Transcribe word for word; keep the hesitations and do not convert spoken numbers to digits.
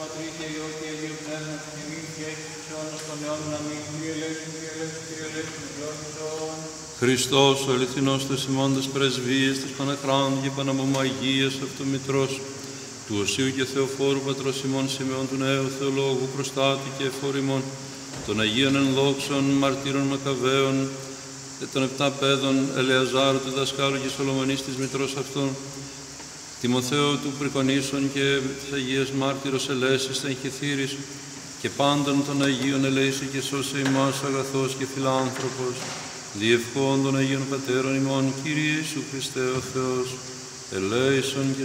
Πατρί και Υιό και Αγίου Πνεύματος και νυν και εις τους αιώνας των αιώνων. Αμήν. Κύριε ελέησον, Κύριε ελέησον, Κύριε ελέησον, Υιώσον. Χριστός, ο αληθινός τους ημώντας πρεσβείες, της Παναχράντου και Παναμωμαγίας αυτού Μητρός, του Οσίου και Θεοφόρου Πατρός ημών Σιμεών του Νέου Θεολόγου, προστάτη και εφορήμων, των Αγίων Ενδόξων, μαρτύρων Μακαβαίων, και των επτά παιδών Ελεαζάρου του δασκάλου και Σολομονής της Μητρός αυτών, Τιμοθέου του Πρικονίσων και της Αγίας Μάρτυρος Ελέσης τα εγχεθύρης, και πάντων των Αγίων ελέησε και σώσε ημάς αγαθός και φιλάνθρωπος, διευχών των Αγίων Πατέρων ημών, Κύριε Ιησού Χριστέ ο Θεός, ελέησον και